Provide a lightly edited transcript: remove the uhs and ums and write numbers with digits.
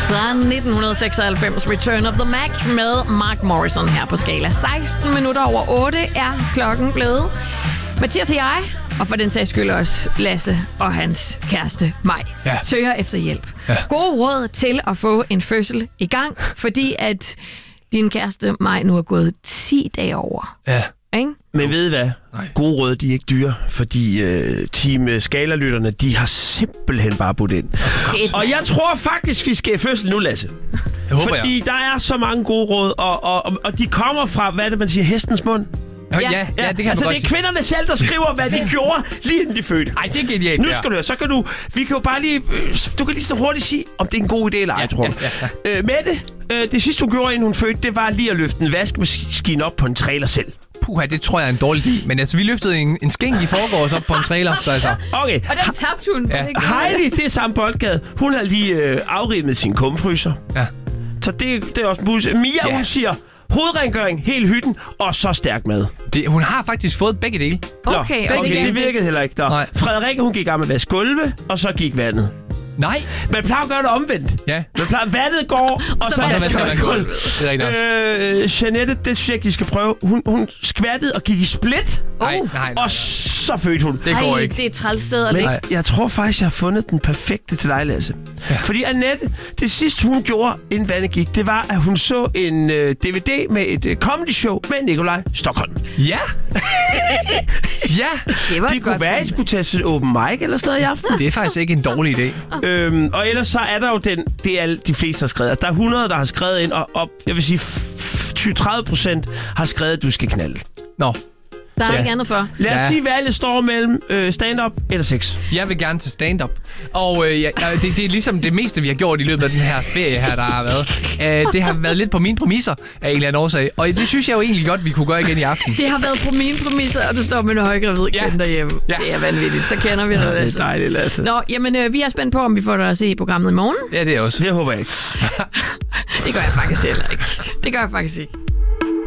fra 1996, Return of the Mac med Mark Morrison her på Skala. 16 minutter over 8 er klokken blevet. Mathias og jeg, og for den sags skyld også Lasse og hans kæreste Maj, søger efter hjælp. Ja. God råd til at få en fødsel i gang, fordi at din kæreste Maj nu er gået 10 dage over. Ja. Ikke? Men ved I hvad? Gode råd, de er ikke dyre, fordi Team Skala-lytterne, de har simpelthen bare budt ind. Og jeg tror faktisk, vi skal i fødsel nu, Lasse. Fordi der er så mange gode råd, og de kommer fra, hvad det man siger, hestens mund. Ja, det kan altså, det er kvinderne selv, der skriver, hvad de gjorde, lige inden de fødte. Ej, det er genialt. Nu skal du høre, så kan vi kan jo bare lige, du kan lige så hurtigt sige, om det er en god idé eller ej, tror jeg. Mette, det sidste hun gjorde, inden hun fødte, det var lige at løfte en vaskemaskine op på en trailer selv. Puha, det tror jeg er en dårlig idé. Men altså, vi løftede en skænk i forgårs op på en trailer. Så altså. Okay. Og den tabte hun. Ja. Heidi, det er samme boldgade. Hun har lige afrimet sin kumfryser. Ja. Så det er også muligt. Mia, hun siger, hovedrengøring, hele hytten, og så stærk mad. Hun har faktisk fået begge dele. Okay, det virkede heller ikke. Frederikke, hun gik i gang med at vaske gulve, og så gik vandet. Nej. Man plejer at gøre det omvendt. Ja. Man plejer, vandet går, og så vasker man gulv. Jeanette, det synes jeg ikke, de skal prøve. Hun skvattede og gik i split. Nej. Og så fødte hun. Det går ikke. Det er et træls sted at ligge. Jeg tror faktisk, jeg har fundet den perfekte til dig, Lasse. Ja. Fordi Annette, det sidste hun gjorde, inden vandet gik, det var, at hun så en DVD med et comedy show med Nikolaj Stockholm. Ja. Det kunne være, at I skulle tage til open mic eller sådan noget i aften. Det er faktisk ikke en dårlig idé. Og ellers så er der jo det er de fleste har skrevet. Altså, der er 100, der har skrevet ind, og jeg vil sige 20-30% har skrevet, at du skal knalde. Nå. Der er ikke andet for. Lad os sige, hvad alle står mellem stand-up eller sex. Jeg vil gerne til stand-up. Og det er ligesom det meste, vi har gjort i løbet af den her ferie her, der har været. Det har været lidt på mine præmisser af en eller anden årsag. Og det synes jeg jo egentlig godt, vi kunne gøre igen i aften. Det har været på mine præmisser, og du står med en højgravid kvinde derhjemme. Ja. Det er vanvittigt. Så kender vi noget. Det er dejligt, Lasse. Nå, jamen, vi er spændt på, om vi får dig at se programmet i morgen. Ja, det er også. Det håber jeg ikke. Det gør jeg faktisk heller ikke. Det gør jeg faktisk ikke.